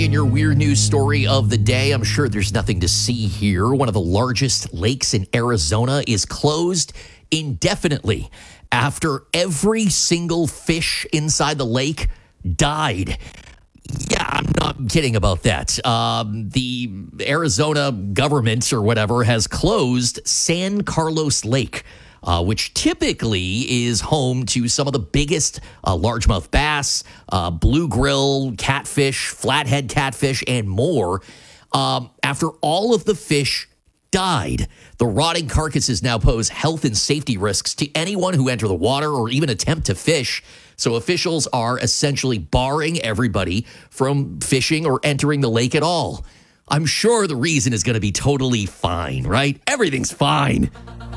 in your weird news story of the day. I'm sure there's nothing to see here. One of the largest lakes in Arizona is closed indefinitely after every single fish inside the lake died. Yeah, I'm not kidding about that. The Arizona government or whatever has closed San Carlos Lake, which typically is home to some of the biggest largemouth bass, blue grill, catfish, flathead catfish, and more. After all of the fish died, the rotting carcasses now pose health and safety risks to anyone who enter the water or even attempt to fish. So officials are essentially barring everybody from fishing or entering the lake at all. I'm sure the reason is going to be totally fine, right? Everything's fine.